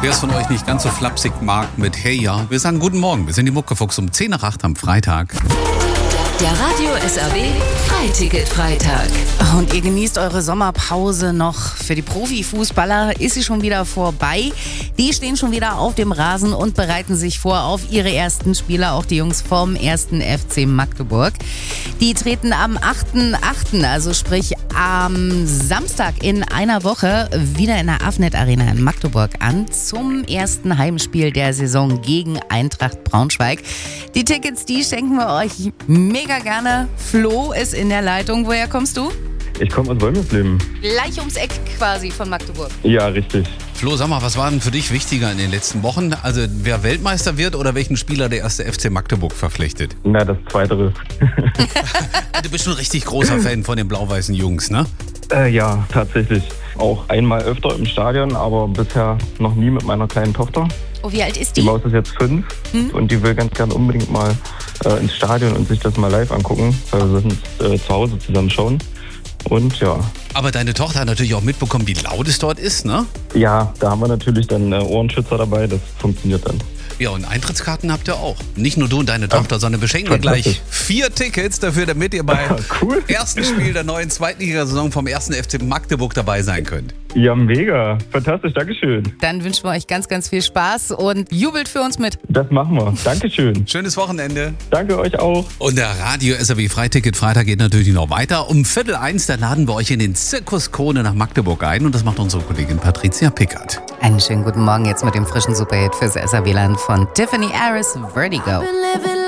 wer es von euch nicht ganz so flapsig mag mit Hey ja, wir sagen guten Morgen. Wir sind die Muckefuchs um 10 nach 8 am Freitag. Der Radio SAW Freiticket-Freitag. Und ihr genießt eure Sommerpause noch. Für die Profifußballer ist sie schon wieder vorbei. Die stehen schon wieder auf dem Rasen und bereiten sich vor auf ihre ersten Spiele. Auch die Jungs vom 1. FC Magdeburg. Die treten am 8.8., also sprich am Samstag in einer Woche, wieder in der Afnet Arena in Magdeburg an zum ersten Heimspiel der Saison gegen Eintracht Braunschweig. Die Tickets, die schenken wir euch mega gerne. Flo ist in der Leitung. Woher kommst du? Ich komme aus Wolmersleben. Gleich ums Eck quasi von Magdeburg. Ja, richtig. Flo, sag mal, was war denn für dich wichtiger in den letzten Wochen? Also wer Weltmeister wird oder welchen Spieler der 1. FC Magdeburg verpflichtet? Na, das Zweitere. Du bist schon ein richtig großer Fan von den blau-weißen Jungs, ne? Ja, tatsächlich. Auch einmal öfter im Stadion, aber bisher noch nie mit meiner kleinen Tochter. Oh, wie alt ist Die die? Maus ist jetzt 5 und die will ganz gern unbedingt mal ins Stadion und sich das mal live angucken. Wir müssen zu Hause zusammen schauen. Und ja. Aber deine Tochter hat natürlich auch mitbekommen, wie laut es dort ist, ne? Ja, da haben wir natürlich dann Ohrenschützer dabei, das funktioniert dann. Ja, und Eintrittskarten habt ihr auch. Nicht nur du und deine Tochter, sondern wir schenken dir gleich 4 Tickets dafür, damit ihr beim Cool. ersten Spiel der neuen Zweitligasaison vom 1. FC Magdeburg dabei sein könnt. Ja, mega. Fantastisch, Dankeschön. Dann wünschen wir euch ganz, ganz viel Spaß und jubelt für uns mit. Das machen wir. Dankeschön. Schönes Wochenende. Danke euch auch. Und der Radio SAW Freiticket Freitag geht natürlich noch weiter. Um 12:45, da laden wir euch in den Zirkus Krone nach Magdeburg ein und das macht unsere Kollegin Patricia Pickert. Einen schönen guten Morgen jetzt mit dem frischen Superhit fürs SAW-Land von Tiffany Harris, Vertigo. Been living